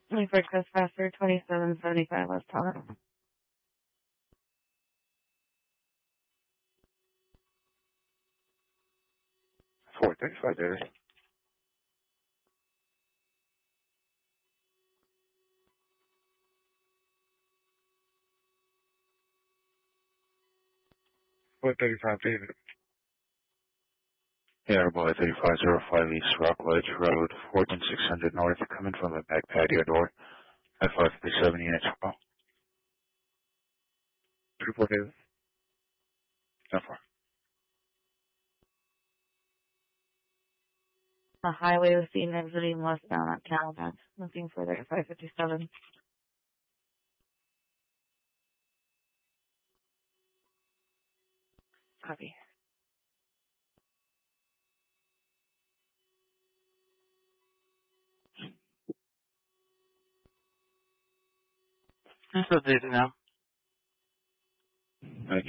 Leaford Coast Faster 2775 West Tower. 435 David. David. Airboy 3505 East Rockledge Road, 14600 North, coming from the back patio door at 537 units. 34 David. 10-4. The highway was seen exiting westbound at Calumet. Looking further at 557. Copy. Just updated now. Thank you.